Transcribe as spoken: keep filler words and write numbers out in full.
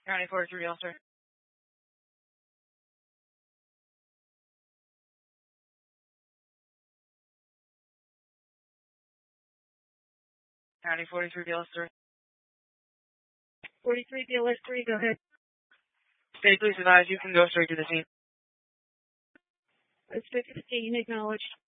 County forty-three, Ulster. County forty-three, B L S three. forty-three B L S three, go ahead. State police advise you can go straight to the scene. Let's fifteen, acknowledged.